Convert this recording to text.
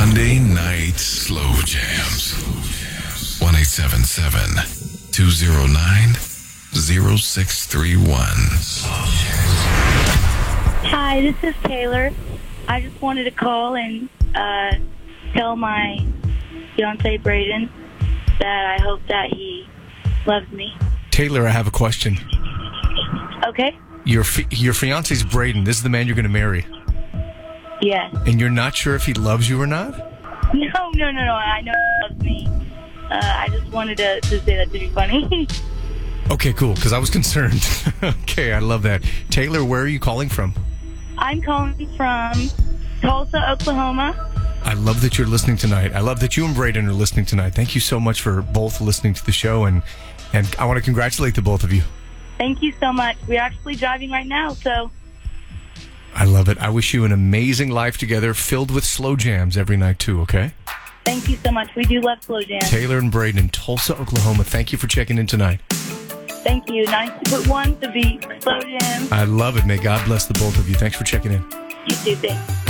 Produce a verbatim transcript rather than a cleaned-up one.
Monday Night Slow Jams. one eight seven seven, two oh nine, oh six three one. Hi, this is Taylor. I just wanted to call and uh, tell my fiance, Braden, that I hope that he loves me. Taylor, I have a question. Okay? Your fi- your fiance's Braden. This is the man you're going to marry. Yes. And you're not sure if he loves you or not? No, no, no, no. I know he loves me. Uh, I just wanted to, to say that to be funny. Okay, cool, because I was concerned. Okay, I love that. Taylor, where are you calling from? I'm calling from Tulsa, Oklahoma. I love that you're listening tonight. I love that you and Braden are listening tonight. Thank you so much for both listening to the show, and, and I want to congratulate the both of you. Thank you so much. We're actually driving right now, so... I love it. I wish you an amazing life together, filled with slow jams every night, too, okay? Thank you so much. We do love slow jams. Taylor and Braden in Tulsa, Oklahoma, thank you for checking in tonight. Thank you. Nice to put one to be slow jams. I love it. May God bless the both of you. Thanks for checking in. You too. Thanks.